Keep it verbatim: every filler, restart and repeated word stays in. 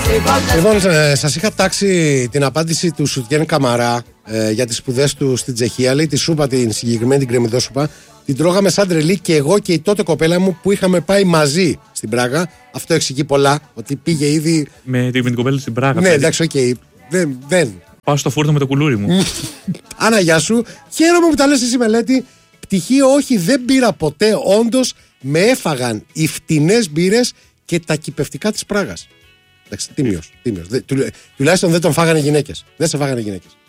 Λοιπόν, ε, σας είχα τάξει την απάντηση του Σουτιέν Καμαρά ε, για τις σπουδές του στην Τσεχία. Λέει τη σούπα, την συγκεκριμένη την κρεμμυδόσουπα. Την τρώγαμε σαν τρελή και εγώ και η τότε κοπέλα μου που είχαμε πάει μαζί στην Πράγα. Αυτό εξηγεί πολλά, ότι πήγε ήδη. Με, με την κοπέλα στην Πράγα. Ναι, εντάξει, οκ. Okay. Δεν, δεν. Πάω στο φούρνο με το κουλούρι μου. Άνα, γεια σου. Χαίρομαι που τα λες εσύ, Μελέτη. Πτυχίο όχι, δεν πήρα ποτέ. Όντως με έφαγαν οι φτηνές μπύρες και τα κυπευτικά της Πράγας. Εντάξει, τίμιος, τίμιος. Του, τουλάχιστον δεν τον φάγανε γυναίκες. Δεν σε φάγανε γυναίκες.